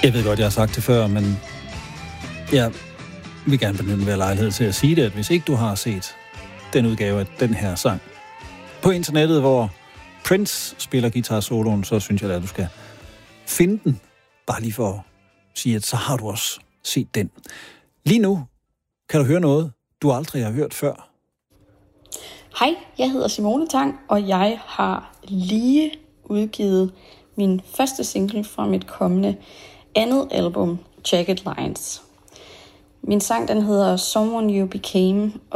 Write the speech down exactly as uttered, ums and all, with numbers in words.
Jeg ved godt, jeg har sagt det før, men jeg vil gerne benytte hver lejlighed til at sige det, at hvis ikke du har set den udgave af den her sang på internettet, hvor Prince spiller guitar-soloen, så synes jeg, at du skal finde den, bare lige for at sige, at så har du også set den. Lige nu kan du høre noget, du aldrig har hørt før. Hej, jeg hedder Simone Tang, og jeg har lige udgivet min første single fra mit kommende andet album, Jagged Lines. Min sang, den hedder Someone You Became,